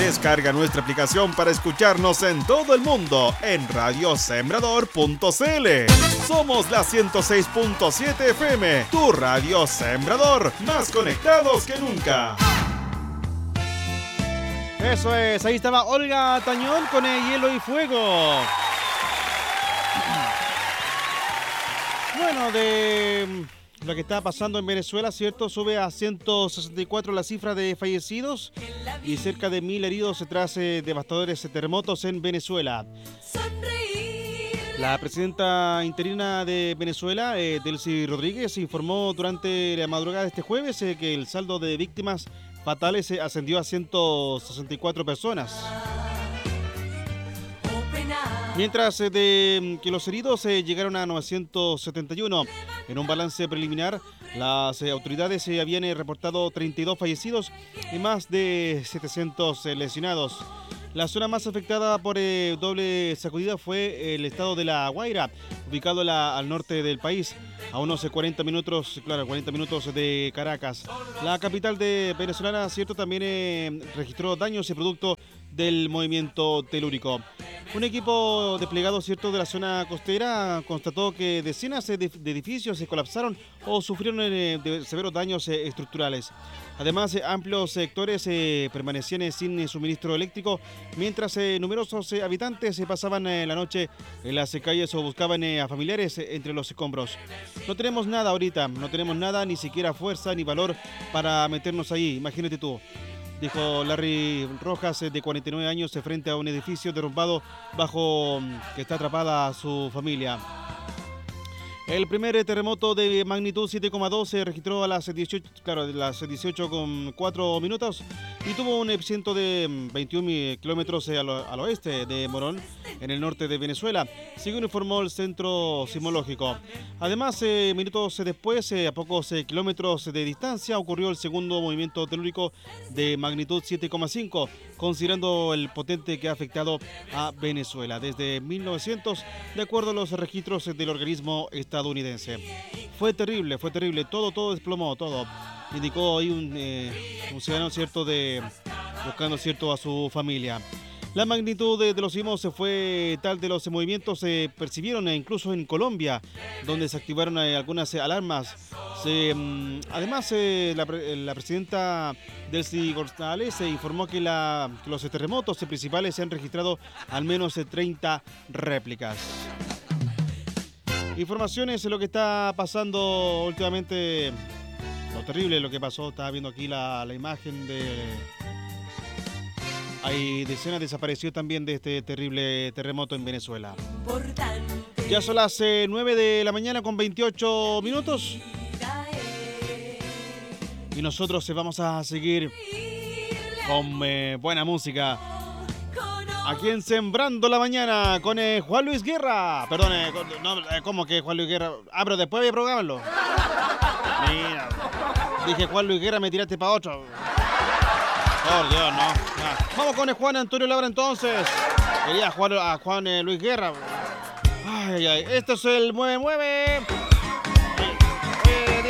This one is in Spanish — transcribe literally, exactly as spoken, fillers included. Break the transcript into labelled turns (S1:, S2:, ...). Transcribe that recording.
S1: Descarga nuestra aplicación para escucharnos en todo el mundo en radio sembrador punto c l. Somos la ciento seis punto siete F M, tu radio Sembrador, más conectados que nunca.
S2: Eso es, ahí estaba Olga Tañón con el Hielo y Fuego. Bueno, de lo que está pasando en Venezuela, ¿cierto? Sube a ciento sesenta y cuatro la cifra de fallecidos y cerca de mil heridos tras eh, devastadores terremotos en Venezuela. La presidenta interina de Venezuela, eh, Delcy Rodríguez, informó durante la madrugada de este jueves eh, que el saldo de víctimas fatales eh, ascendió a ciento sesenta y cuatro personas. Mientras eh, de que los heridos eh, llegaron a novecientos setenta y uno. En un balance preliminar, las eh, autoridades eh, habían eh, reportado treinta y dos fallecidos y más de setecientos eh, lesionados. La zona más afectada por eh, doble sacudida fue el estado de La Guaira, ubicado la, al norte del país, a unos cuarenta minutos, claro, cuarenta minutos de Caracas. La capital de venezolana, cierto, también eh, registró daños y producto del movimiento telúrico. Un equipo desplegado, cierto, de la zona costera constató que decenas de edificios se colapsaron o sufrieron eh, de severos daños eh, estructurales. Además, eh, amplios sectores eh, permanecían eh, sin eh, suministro eléctrico, mientras eh, numerosos eh, habitantes eh, pasaban eh, la noche en las eh, calles o buscaban eh, a familiares eh, entre los escombros. No tenemos nada ahorita, no tenemos nada, ni siquiera fuerza ni valor para meternos ahí, imagínate tú, dijo Larry Rojas, de cuarenta y nueve años, frente a un edificio derrumbado bajo que está atrapada su familia. El primer terremoto de magnitud siete coma dos se registró a las dieciocho, claro, las dieciocho con cuatro minutos y tuvo un epicentro de veintiún kilómetros al, al oeste de Morón, en el norte de Venezuela, según informó el Centro Sismológico. Además, eh, minutos después, eh, a pocos eh, kilómetros de distancia, ocurrió el segundo movimiento telúrico de magnitud siete coma cinco, considerando el potente que ha afectado a Venezuela desde mil novecientos, de acuerdo a los registros del organismo estadounidense. Fue terrible, fue terrible, todo, todo desplomó, todo. Indicó ahí un, eh, un ciudadano, cierto, de buscando, cierto, a su familia. La magnitud de, de los sismos fue tal de los movimientos se percibieron eh, incluso en Colombia, donde se activaron eh, algunas eh, alarmas. Se, mm, además, eh, la, la presidenta Delcy González se informó que, la, que los terremotos principales se han registrado al menos eh, treinta réplicas. Informaciones de lo que está pasando últimamente, lo terrible lo que pasó. Estaba viendo aquí la, la imagen de... Hay decenas desaparecidos también de este terrible terremoto en Venezuela. Ya son las eh, nueve de la mañana con veintiocho minutos. Y nosotros eh, vamos a seguir con eh, buena música. Aquí en Sembrando la Mañana con eh, Juan Luis Guerra. Perdón, eh, no, eh, ¿cómo que Juan Luis Guerra? Ah, pero después voy a programarlo. Mira, dije Juan Luis Guerra, me tiraste para otro. Por Dios, no. no. Vamos con el Juan Antonio Labra entonces. Quería jugar a Juan eh, Luis Guerra. Ay, ay, ay. Esto es el Mueve Mueve.